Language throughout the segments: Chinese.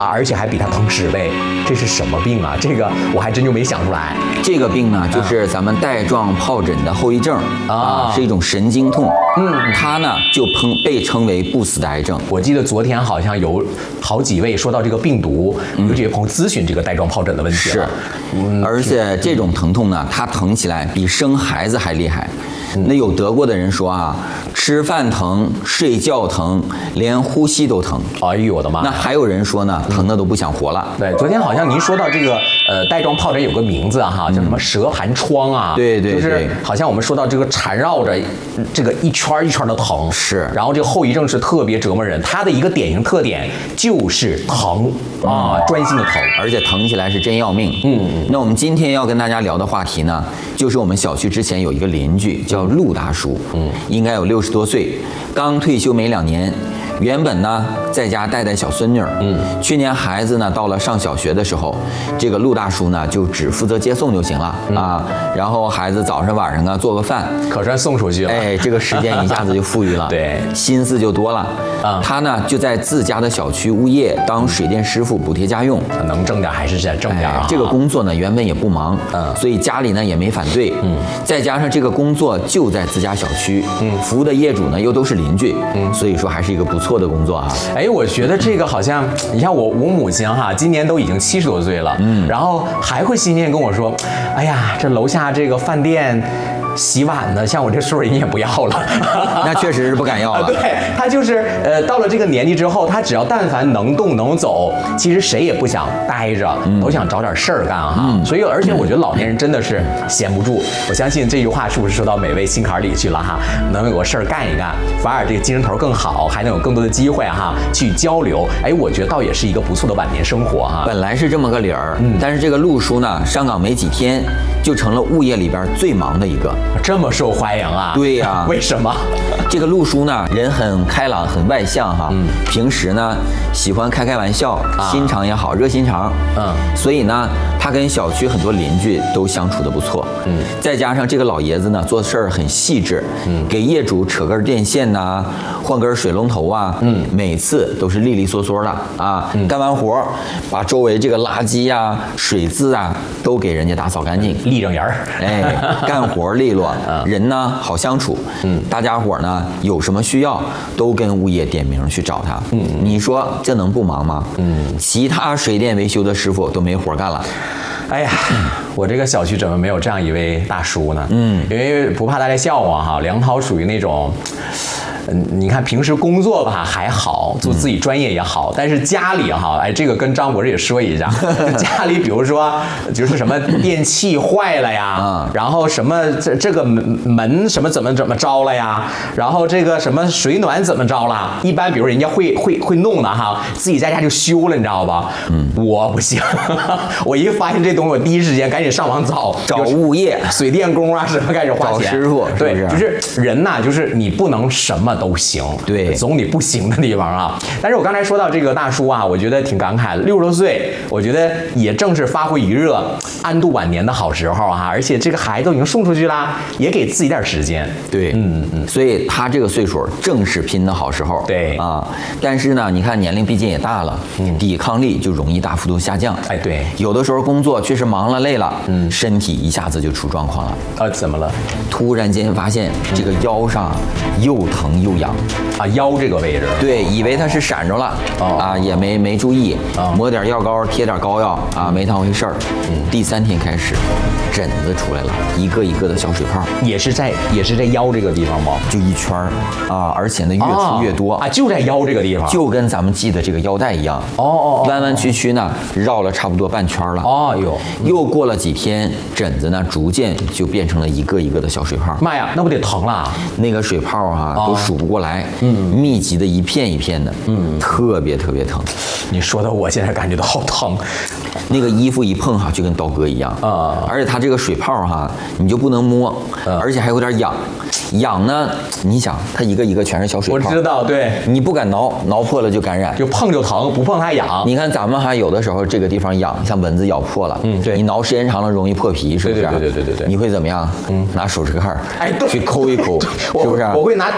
而且还比它疼10倍，这是什么病啊？这个我还真就没想出来。 这个病呢，就是咱们带状疱疹的后遗症啊，是一种神经痛。它呢就被称为不死的癌症。 我记得昨天好像有好几位说到这个病毒，有这些朋友咨询这个带状疱疹的问题。 是，而且这种疼痛呢，它疼起来比生孩子还厉害。那有得过的人说啊，吃饭疼，睡觉疼，连呼吸都疼。 哎呦我的妈！ 那还有人说呢，疼的都不想活了。 对，昨天好像您说到这个带状疱疹有个名字哈，叫什么蛇盘疮啊？ 对， 就是好像我们说到这个缠绕着这个一圈一圈的疼。 是， 然后这个后遗症是特别折磨人，它的一个典型特点就是疼啊，专心的疼， 而且疼起来是真要命。那我们今天要跟大家聊的话题呢，就是我们小区之前有一个邻居叫陆大叔，应该有60多岁，刚退休没2年。原本呢在家带小孙女，去年孩子呢到了上小学的时候，这个陆大叔呢就只负责接送就行了啊，然后孩子早上晚上啊做个饭， 可算送出去了， 哎，这个时间一下子就富裕了， 对， 心思就多了。他呢就在自家的小区物业当水电师傅补贴家用， 能挣点还是挣点啊。 这个工作呢原本也不忙，所以家里呢也没反对，再加上这个工作就在自家小区，服务的业主呢又都是邻居，所以说还是一个不错的工作啊。 哎，我觉得这个好像，你看我母亲哈，今年都已经70多岁了，然后还会心念跟我说，哎呀，这楼下这个饭店洗碗的，像我这岁数人也不要了， 那确实是不敢要了。 对，他就是到了这个年纪之后，他只要但凡能动能走，其实谁也不想待着，都想找点事儿干哈。所以，而且我觉得老年人真的是闲不住。我相信这句话是不是说到每位心坎里去了哈？能有个事儿干一干，反而这个精神头更好，还能有更多的机会哈去交流。哎，我觉得倒也是一个不错的晚年生活哈。 本来是这么个理儿，但是这个陆叔呢上岗没几天，就成了物业里边最忙的一个。 这么受欢迎啊？ 对呀， 为什么？ 这个陆叔呢，人很开朗，很外向哈。平时呢，喜欢开玩笑，心肠也好，热心肠。所以呢，他跟小区很多邻居都相处的不错。再加上这个老爷子呢，做事儿很细致。给业主扯根电线呐，换根水龙头啊。每次都是利利索索的啊。干完活，把周围这个垃圾呀、水渍啊，都给人家打扫干净， 立正人儿。 哎，干活利落，人呢好相处。大家伙呢有什么需要都跟物业点名去找他。你说这能不忙吗？其他水电维修的师傅都没活干了。 哎呀，我这个小区怎么没有这样一位大叔呢？因为不怕大家笑话哈，梁涛属于那种。你看平时工作吧还好，做自己专业也好，但是家里哈，哎，这个跟张博士也说一下，家里比如说就是什么电器坏了呀，然后什么这个门什么怎么着了呀，然后这个什么水暖怎么着了，一般比如人家会弄的哈，自己在家就修了，你知道吧？我不行，我一发现这东西，我第一时间赶紧上网找物业、 水电工啊什么，开始花钱找师傅， 对，就是人呐，就是你不能什么都行， 对， 总你不行的地方啊。但是我刚才说到这个大叔啊，我觉得挺感慨的，60多岁，我觉得也正是发挥余热、安度晚年的好时候啊。而且这个孩子都已经送出去啦，也给自己点时间。 对，所以他这个岁数正是拼的好时候。 对啊， 但是呢，你看年龄毕竟也大了，抵抗力就容易大幅度下降。 哎，对， 有的时候工作确实忙了累了，身体一下子就出状况了。 怎么了？ 突然间发现这个腰上又疼又痒啊，腰这个位置。 对，以为他是闪着了啊，也没注意，抹点药膏，贴点膏药啊，没当回事儿。第3天开始，疹子出来了，一个一个的小水泡， 也是在腰这个地方吗？ 就一圈啊，而且呢越出越多啊，就在腰这个地方， 就跟咱们系的这个腰带一样。弯弯曲曲呢，绕了差不多半圈了。又过了几天，疹子呢逐渐就变成了一个一个的小水泡。 妈呀，那不得疼了？ 那个水泡啊，都数不过来，密集的一片一片的，特别特别疼。 你说的我现在感觉到好疼， 那个衣服一碰哈，就跟刀割一样啊！而且它这个水泡哈，你就不能摸，而且还有点痒。痒呢，你想它一个一个全是小水泡， 我知道，对， 你不敢挠，挠破了就感染， 就碰就疼，不碰它痒。 你看咱们还有的时候这个地方痒，像蚊子咬破了， 对， 你挠时间长了容易破皮，是不是？ 对。 你会怎么样？拿手指盖， 哎，对， 去抠一抠，是不是？ 我会拿点刺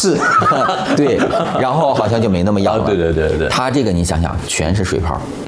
是， 对，然后好像就没那么痒了。 对。 他这个你想想，全是水泡。